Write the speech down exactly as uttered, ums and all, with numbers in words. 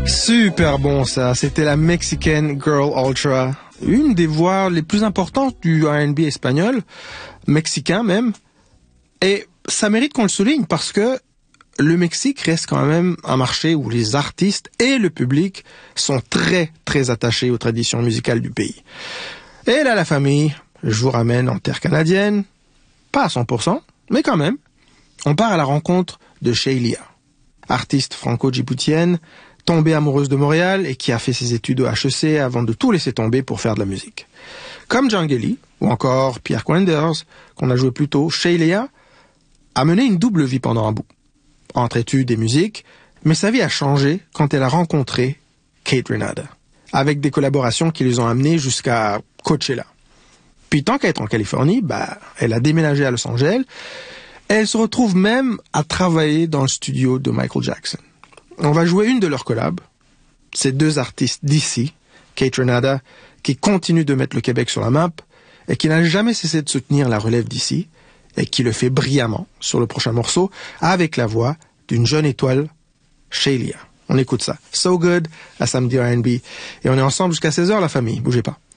Super bon ça, c'était la Mexican Girl Ultra, une des voix les plus importantes du R and B espagnol, mexicain même, et ça mérite qu'on le souligne parce que le Mexique reste quand même un marché où les artistes et le public sont très très attachés aux traditions musicales du pays. Et là la famille, je vous ramène en terre canadienne, pas à cent pour cent, mais quand même, on part à la rencontre de Sheila, artiste franco-djiboutienne, tombée amoureuse de Montréal et qui a fait ses études au H E C avant de tout laisser tomber pour faire de la musique. Comme Djangeli, ou encore Pierre Quenders, qu'on a joué plus tôt, Sheila a mené une double vie pendant un bout, entre études et musique, mais sa vie a changé quand elle a rencontré Kate Renata, avec des collaborations qui les ont amenés jusqu'à Coachella. Puis tant qu'à être en Californie, bah, elle a déménagé à Los Angeles, et elle se retrouve même à travailler dans le studio de Michael Jackson. On va jouer une de leurs collabs, ces deux artistes d'ici, Kate Renata, qui continue de mettre le Québec sur la map, et qui n'a jamais cessé de soutenir la relève d'ici, et qui le fait brillamment sur le prochain morceau, avec la voix d'une jeune étoile, Sheila. On écoute ça. So Good, à Samedi R and B. Et on est ensemble jusqu'à seize heures, la famille. Bougez pas.